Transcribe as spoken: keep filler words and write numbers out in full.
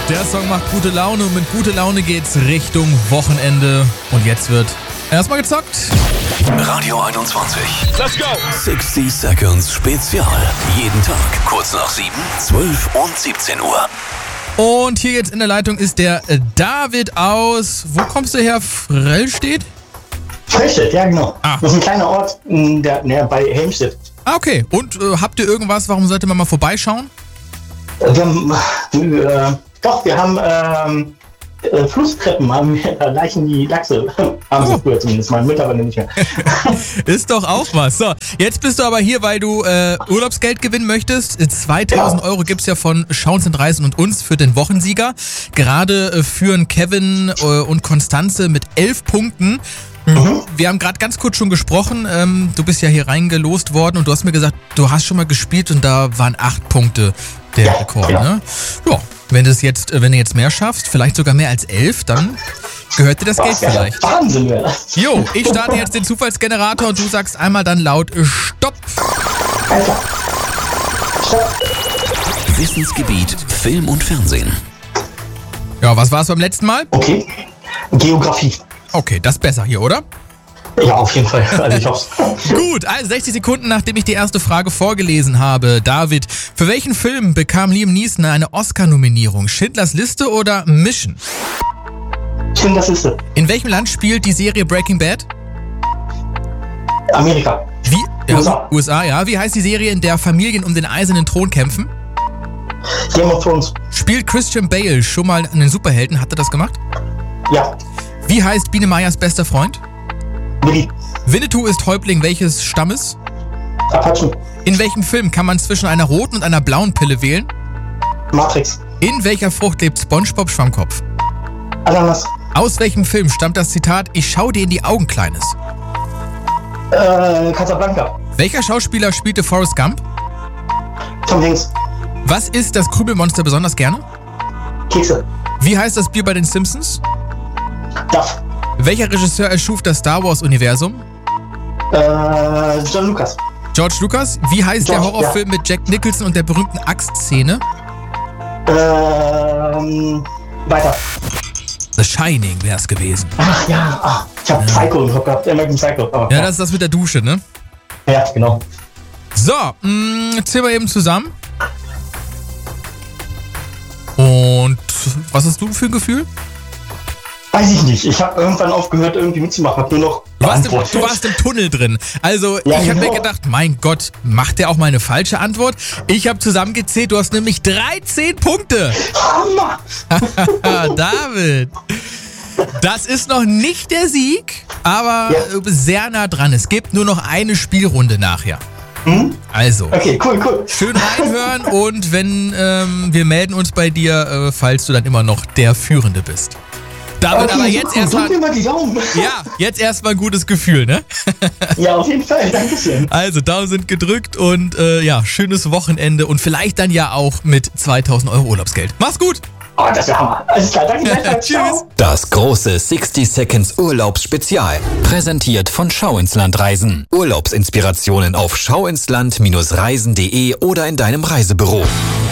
Der Song macht gute Laune und mit gute Laune geht's Richtung Wochenende. Und jetzt wird erstmal gezockt. Radio einundzwanzig. Let's go! sechzig Seconds Spezial. Jeden Tag kurz nach sieben, zwölf und siebzehn Uhr. Und hier jetzt in der Leitung ist der David aus, wo kommst du her? Frellstedt? Frellstedt, ja genau. Ah. Das ist ein kleiner Ort in der, der bei Helmstedt. Ah, okay. Und äh, habt ihr irgendwas, warum sollte man mal vorbeischauen? Wir haben, äh, doch, wir haben ähm, äh, Flusstreppen, haben wir, da leichen die Lachse. Haben sie Oh. früher zumindest, mal mittlerweile nicht mehr. Ist doch auch was. So, jetzt bist du aber hier, weil du äh, Urlaubsgeld gewinnen möchtest. zweitausend Ja. Euro gibt's ja von Schauens und Reisen und uns für den Wochensieger. Gerade äh, führen Kevin äh, und Konstanze mit elf Punkten. Mhm. Wir haben gerade ganz kurz schon gesprochen. Ähm, du bist ja hier reingelost worden und du hast mir gesagt, du hast schon mal gespielt und da waren acht Punkte der Ja, Rekord. ja. Ne? Ja, wenn, das jetzt, äh, wenn du jetzt mehr schaffst, vielleicht sogar mehr als elf, dann gehört dir das Geld Was, ja, vielleicht. Wahnsinn wäre das. Jo, ich starte jetzt den Zufallsgenerator und du sagst einmal dann laut äh, Stopp. Alter. Stopp. Wissensgebiet Film und Fernsehen. Ja, was war es beim letzten Mal? Okay. Geografie. Okay, das ist besser hier, oder? Ja, auf jeden Fall. Also ich hoff's. Gut, also sechzig Sekunden, nachdem ich die erste Frage vorgelesen habe. David, für welchen Film bekam Liam Neeson eine Oscar-Nominierung? Schindlers Liste oder Mission? Schön, das ist In welchem Land spielt die Serie Breaking Bad? Amerika. Wie? Ja, U S A. U S A, ja. Wie heißt die Serie, in der Familien um den eisernen Thron kämpfen? Game of Thrones. Spielt Christian Bale schon mal einen Superhelden? Hat er das gemacht? Ja. Wie heißt Biene Meyers bester Freund? Willi. Winnetou ist Häuptling welches Stammes? Apachen. In welchem Film kann man zwischen einer roten und einer blauen Pille wählen? Matrix. In welcher Frucht lebt SpongeBob Schwammkopf? Ananas. Aus welchem Film stammt das Zitat, ich schau dir in die Augen, Kleines? Äh, Casablanca. Welcher Schauspieler spielte Forrest Gump? Tom Hanks. Was isst das Krümelmonster besonders gerne? Kekse. Wie heißt das Bier bei den Simpsons? Duff. Welcher Regisseur erschuf das Star Wars-Universum? Äh, John Lucas. George Lucas. Wie heißt der George, Horrorfilm mit Jack Nicholson und der berühmten Axtszene? Ähm, weiter. The Shining wäre es gewesen. Ach ja, ach, ich hab Psycho im Kopf gehabt. American Psycho. Aber, Ja, das ist das mit der Dusche, ne? ja, genau. So, mh, zählen wir eben zusammen. Und was hast du für ein Gefühl? Weiß ich nicht. Ich habe irgendwann aufgehört, irgendwie mitzumachen. Hab nur noch Du warst, im, beantwortet. du warst im Tunnel drin. Also Ja, ich habe mir genau. gedacht, mein Gott, macht der auch mal eine falsche Antwort? Ich habe zusammengezählt, du hast nämlich dreizehn Punkte. Hammer! David, das ist noch nicht der Sieg, aber Ja. äh, sehr nah dran. Es gibt nur noch eine Spielrunde nachher. Hm? Also, Okay, cool, cool. schön reinhören und wenn ähm, wir melden uns bei dir, äh, falls du dann immer noch der Führende bist. David, Okay, aber jetzt super. erstmal, Drück mir mal die Daumen. ja, jetzt erstmal ein gutes Gefühl, ne? Ja, auf jeden Fall. Dankeschön. Also, Daumen sind gedrückt und äh, ja, schönes Wochenende und vielleicht dann ja auch mit zweitausend Euro Urlaubsgeld. Mach's gut! Oh, das ist ja Hammer. Alles klar, danke gleichfalls. Tschüss. Ciao. Das große sechzig Seconds Urlaubsspezial. Präsentiert von Schau ins Land Reisen. Urlaubsinspirationen auf schauinsland Bindestrich reisen punkt de oder in deinem Reisebüro.